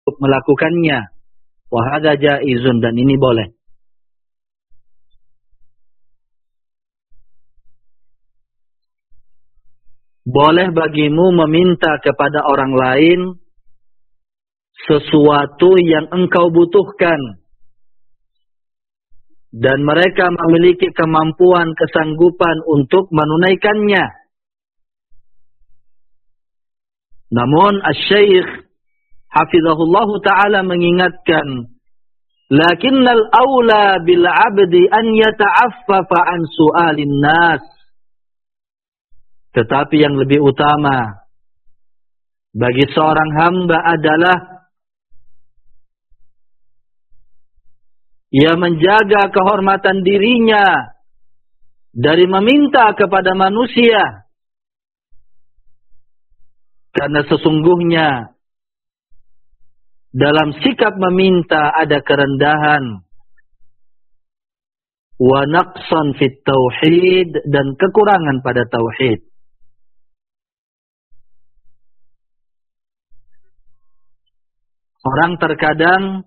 melakukannya. Wa hadza jaizun, dan ini boleh. Boleh bagimu meminta kepada orang lain sesuatu yang engkau butuhkan dan mereka memiliki kemampuan, kesanggupan untuk menunaikannya. Namun Asy-Syaikh hafizahullah ta'ala mengingatkan, lakinnal aula bil 'abdi an yata'affafa an su'alin nas. Tetapi yang lebih utama bagi seorang hamba adalah ia menjaga kehormatan dirinya dari meminta kepada manusia. Karena sesungguhnya dalam sikap meminta ada kerendahan, wa naqsan fit tauhid, dan kekurangan pada tauhid. Orang terkadang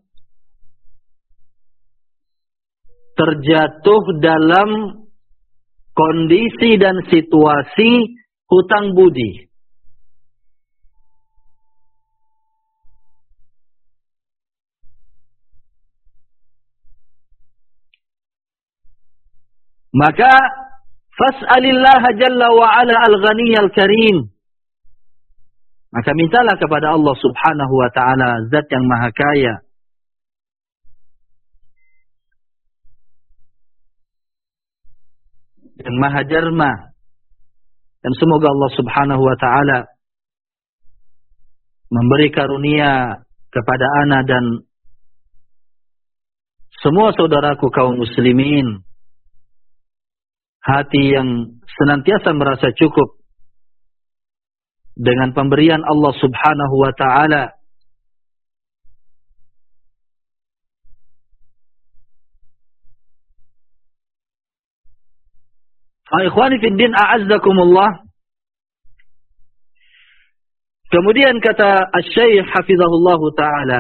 terjatuh dalam kondisi dan situasi hutang budi. Maka fas'alillaha jalla wa ala al-ghaniyyal karim. Maka mintalah kepada Allah subhanahu wa ta'ala, zat yang maha kaya, yang maha derma. Dan semoga Allah subhanahu wa ta'ala memberi karunia kepada ana dan semua saudaraku kaum muslimin hati yang senantiasa merasa cukup dengan pemberian Allah subhanahu wa ta'ala. Ikhwani fid din, a'azzakumullah. Kemudian kata Asy-Syaikh hafizahullah ta'ala,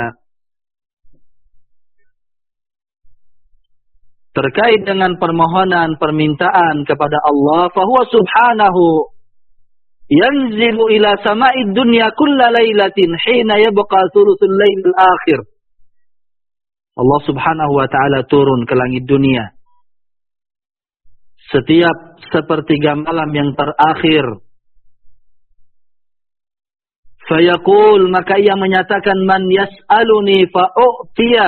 terkait dengan permohonan, permintaan kepada Allah, fahuwa subhanahu yanzilu ila sama'id dunya kulla lailatin hina yabqa thuluthul lailil akhir. Allah subhanahu wa ta'ala turun ke langit dunia setiap sepertiga malam yang terakhir. Fayaqul, maka ia menyatakan, man yas'aluni fa'u'tiyah.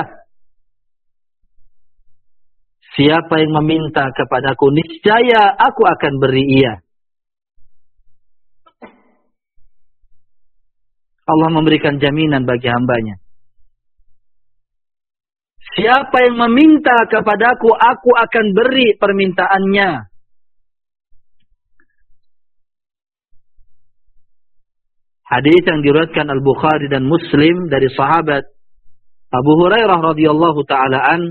Siapa yang meminta kepadaku, niscaya aku akan beri ia. Allah memberikan jaminan bagi hambanya. Siapa yang meminta kepadaku, aku akan beri permintaannya. Hadis yang diriwayatkan Al-Bukhari dan Muslim dari sahabat Abu Hurairah radhiyallahu ta'ala an.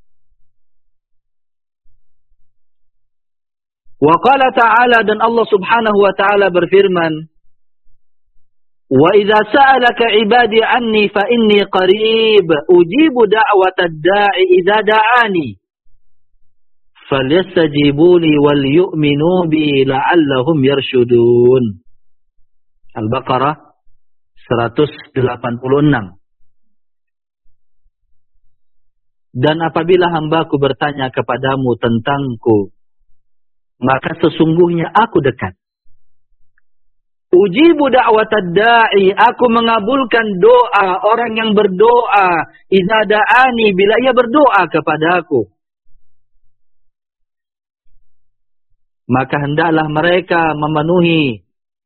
Wa qala ta'ala, dan Allah subhanahu wa ta'ala berfirman, wa idza sa'alaka 'ibadi 'anni fa inni qarib ujibu da'watad da'i idza da'ani falyastajibuli wal yu'minu bi la'allahum yarshudun. Al-Baqarah 186. Dan apabila hambaku bertanya kepadamu tentangku, maka sesungguhnya aku dekat. Ujibu da'watad da'i, aku mengabulkan doa orang yang berdoa. Idza da'ani, bila ia berdoa kepadaku. Maka hendaklah mereka memenuhi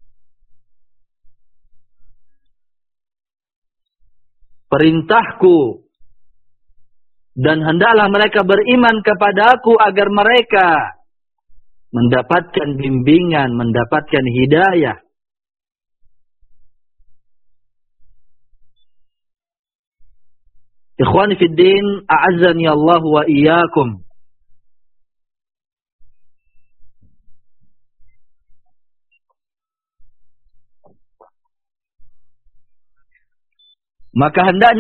perintahku, dan hendaklah mereka beriman kepadaku agar mereka mendapatkan bimbingan, mendapatkan hidayah. Ikhwani fid din, a'azzani Allah wa iyyakum. Maka hendaknya